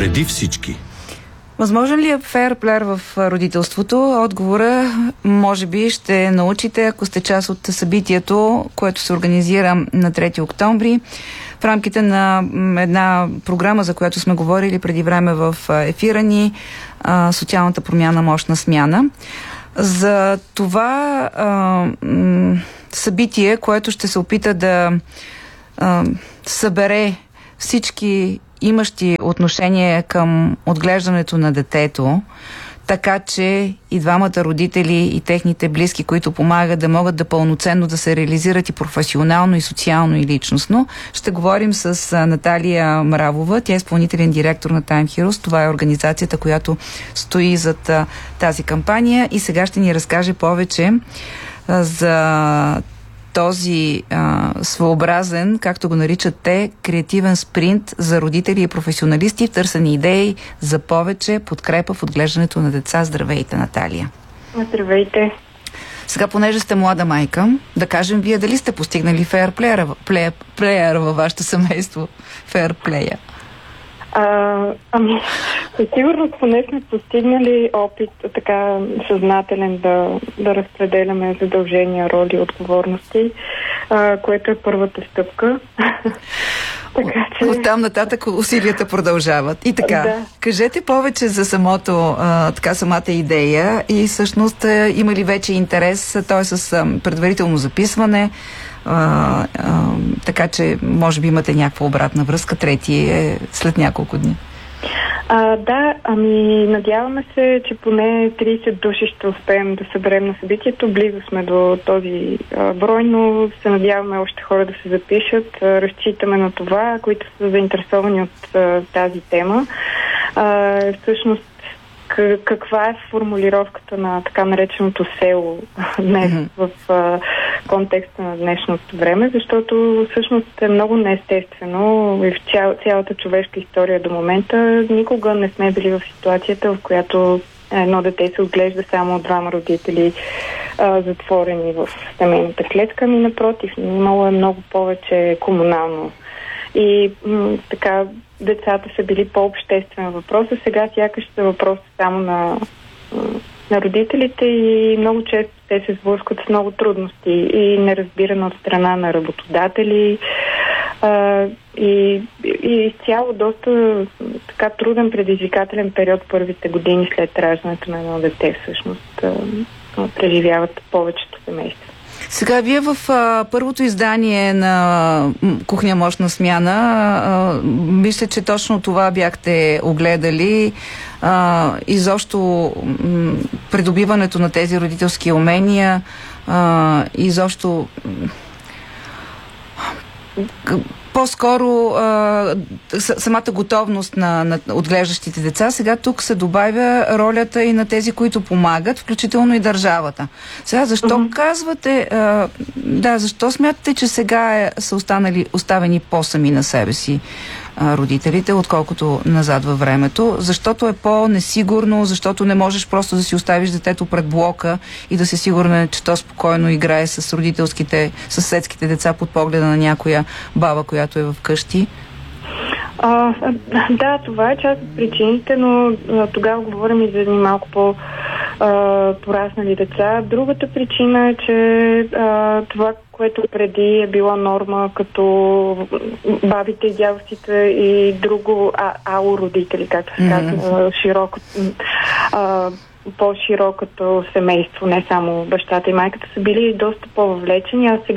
Преди всички. Възможен ли е фейерплеер в родителството? Отговора може би ще научите, ако сте част от събитието, което се организира на 3 октомври в рамките на една програма, за която сме говорили преди време в ефира ни, социалната промяна мощна смяна. За това събитие, което ще се опита да събере всички имащи отношение към отглеждането на детето, така че и двамата родители и техните близки, които помагат, да могат да пълноценно да се реализират и професионално, и социално, и личностно. Ще говорим с Наталия Мравова. Тя е изпълнителен директор на Time Heroes. Това е организацията, която стои зад тази кампания, и сега ще ни разкаже повече за този своеобразен, както го наричат те, креативен спринт за родители и професионалисти в търсене идеи за повече подкрепа в отглеждането на деца. Здравейте, Наталия! Здравейте! Сега, понеже сте млада майка, да кажем, вие дали сте постигнали фейерплеер във вашето семейство? Фейерплея? Със сигурност поне сме постигнали опит така съзнателен да разпределяме задължения, роли и отговорности, което е първата стъпка. Така, че... Оттам нататък усилията продължават. И така, да. Кажете повече за самата идея и всъщност има ли вече интерес, т.е. с предварително записване, така че може би имате някаква обратна връзка, трети е след няколко дни. Да, надяваме се, че поне 30 души ще успеем да съберем на събитието. Близо сме до този брой, но се надяваме още хора да се запишат. Разчитаме на това, които са заинтересовани от тази тема. Всъщност, каква е формулировката на така нареченото село днес в контекста на днешното време, защото всъщност е много неестествено и в цялата човешка история до момента никога не сме били в ситуацията, в която едно дете се отглежда само от двама родители, затворени в семейната клетка, ами напротив, имало е много повече комунално. И така, децата са били по-обществен въпрос, а сега сякаш са въпрос само на родителите и много често те се сблъскват с много трудности и неразбиране от страна на работодатели и цяло доста така труден предизвикателен период първите години след раждането на едно дете всъщност преживяват повечето семейства. Сега, вие в първото издание на Кухня мощна смяна, мисля, че точно това бяхте огледали. Изобщо придобиването на тези родителски умения, изобщо по-скоро самата готовност на отглеждащите деца. Сега тук се добавя ролята и на тези, които помагат, включително и държавата. Сега, защо казвате, защо смятате, че сега са оставени по-сами на себе си родителите, отколкото назад във времето? Защото е по-несигурно, защото не можеш просто да си оставиш детето пред блока и да си сигурен, че то спокойно играе с съседските деца под погледа на някоя баба, която е вкъщи? Да, това е част от причините, но тогава говорим и за малко пораснали деца. Другата причина е, че това, което преди е било норма, като бабите и дядовците и друго родители, както се казва, широко, по-широкото семейство, не само бащата и майката, са били доста по-въвлечени, а